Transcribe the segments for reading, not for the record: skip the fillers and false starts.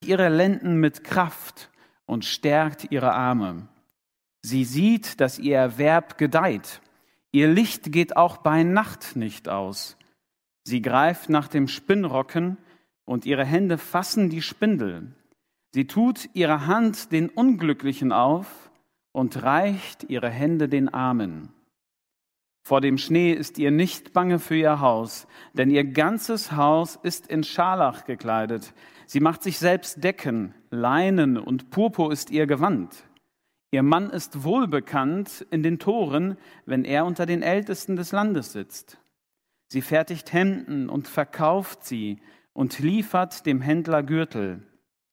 ihre Lenden mit Kraft und stärkt ihre Arme. Sie sieht, dass ihr Erwerb gedeiht. Ihr Licht geht auch bei Nacht nicht aus. Sie greift nach dem Spinnrocken und ihre Hände fassen die Spindel. Sie tut ihre Hand den Unglücklichen auf und reicht ihre Hände den Armen. Vor dem Schnee ist ihr nicht bange für ihr Haus, denn ihr ganzes Haus ist in Scharlach gekleidet. Sie macht sich selbst Decken, Leinen und Purpur ist ihr Gewand. Ihr Mann ist wohlbekannt in den Toren, wenn er unter den Ältesten des Landes sitzt. Sie fertigt Hemden und verkauft sie und liefert dem Händler Gürtel.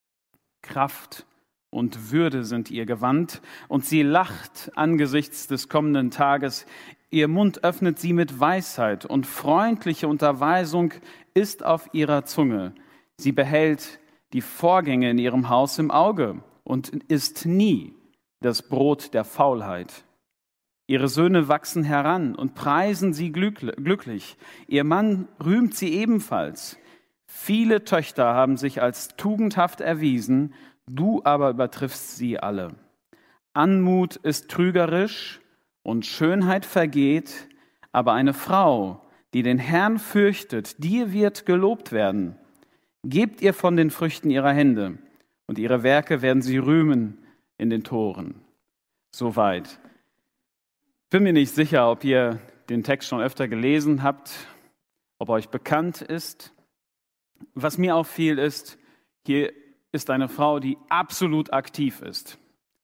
Kraft und Würde sind ihr Gewand, und sie lacht angesichts des kommenden Tages. Ihr Mund öffnet sie mit Weisheit, und freundliche Unterweisung ist auf ihrer Zunge. Sie behält die Vorgänge in ihrem Haus im Auge und isst nie das Brot der Faulheit. Ihre Söhne wachsen heran und preisen sie glücklich. Ihr Mann rühmt sie ebenfalls. Viele Töchter haben sich als tugendhaft erwiesen, du aber übertriffst sie alle. Anmut ist trügerisch und Schönheit vergeht, aber eine Frau, die den Herrn fürchtet, die wird gelobt werden. Gebt ihr von den Früchten ihrer Hände, und ihre Werke werden sie rühmen in den Toren. Soweit. Bin mir nicht sicher, ob ihr den Text schon öfter gelesen habt, ob euch bekannt ist. Was mir auffiel ist, hier ist eine Frau, die absolut aktiv ist.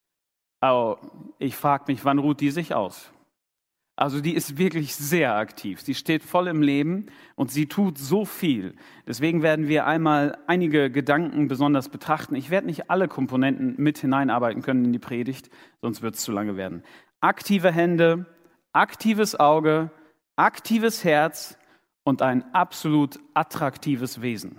Aber ich frage mich, wann ruht die sich aus? Also die ist wirklich sehr aktiv. Sie steht voll im Leben und sie tut so viel. Deswegen werden wir einmal einige Gedanken besonders betrachten. Ich werde nicht alle Komponenten mit hineinarbeiten können in die Predigt, sonst wird es zu lange werden. Aktive Hände, aktives Auge, aktives Herz und ein absolut attraktives Wesen.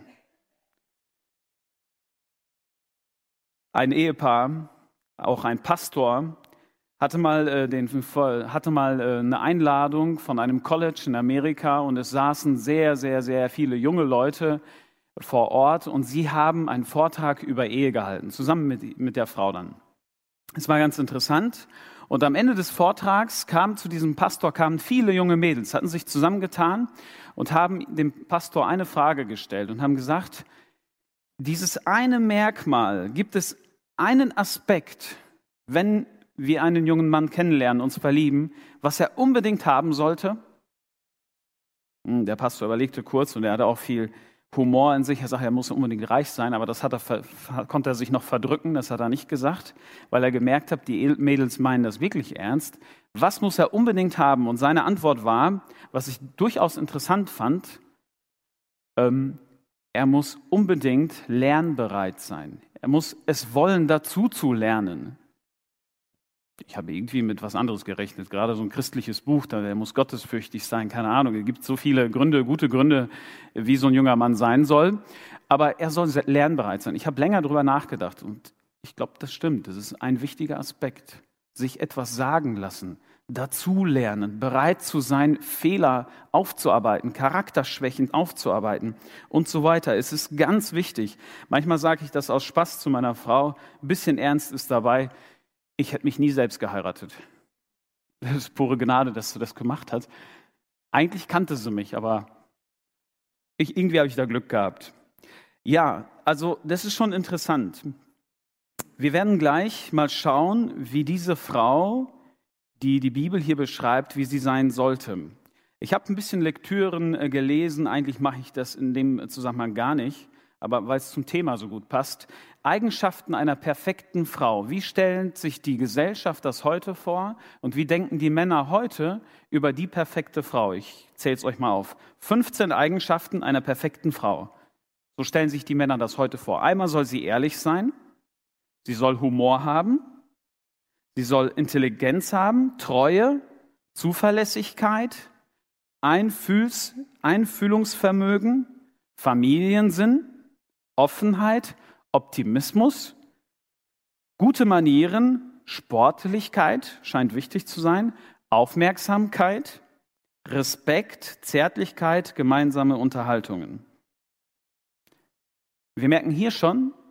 Ein Ehepaar, auch ein Pastor, hatte mal eine Einladung von einem College in Amerika und es saßen sehr, sehr, sehr viele junge Leute vor Ort und sie haben einen Vortrag über Ehe gehalten, zusammen mit der Frau dann. Es war ganz interessant und am Ende des Vortrags kamen zu diesem Pastor viele junge Mädels, hatten sich zusammengetan und haben dem Pastor eine Frage gestellt und haben gesagt, dieses eine Merkmal, gibt es einen Aspekt, wenn wir einen jungen Mann kennenlernen, uns verlieben, was er unbedingt haben sollte? Der Pastor überlegte kurz und er hatte auch viel Humor in sich. Er sagte, er muss unbedingt reich sein, aber das konnte er sich noch verdrücken, das hat er nicht gesagt, weil er gemerkt hat, die Mädels meinen das wirklich ernst. Was muss er unbedingt haben? Und seine Antwort war, was ich durchaus interessant fand, er muss unbedingt lernbereit sein. Er muss es wollen, dazu zu lernen. Ich habe irgendwie mit was anderes gerechnet, gerade so ein christliches Buch, der muss gottesfürchtig sein, keine Ahnung. Es gibt so viele Gründe, gute Gründe, wie so ein junger Mann sein soll. Aber er soll lernbereit sein. Ich habe länger darüber nachgedacht und ich glaube, das stimmt. Das ist ein wichtiger Aspekt. Sich etwas sagen lassen, dazulernen, bereit zu sein, Fehler aufzuarbeiten, Charakterschwächen aufzuarbeiten und so weiter. Es ist ganz wichtig. Manchmal sage ich das aus Spaß zu meiner Frau. Ein bisschen Ernst ist dabei. Ich hätte mich nie selbst geheiratet. Das ist pure Gnade, dass sie das gemacht hat. Eigentlich kannte sie mich, aber irgendwie habe ich da Glück gehabt. Ja, also das ist schon interessant. Wir werden gleich mal schauen, wie diese Frau, die die Bibel hier beschreibt, wie sie sein sollte. Ich habe ein bisschen Lektüren gelesen, eigentlich mache ich das in dem Zusammenhang gar nicht, aber weil es zum Thema so gut passt. Eigenschaften einer perfekten Frau. Wie stellt sich die Gesellschaft das heute vor und wie denken die Männer heute über die perfekte Frau? Ich zähle es euch mal auf. 15 Eigenschaften einer perfekten Frau. So stellen sich die Männer das heute vor. Einmal soll sie ehrlich sein, sie soll Humor haben, sie soll Intelligenz haben, Treue, Zuverlässigkeit, Einfühlungsvermögen, Familiensinn, Offenheit, Optimismus, gute Manieren, Sportlichkeit scheint wichtig zu sein, Aufmerksamkeit, Respekt, Zärtlichkeit, gemeinsame Unterhaltungen. Wir merken hier schon,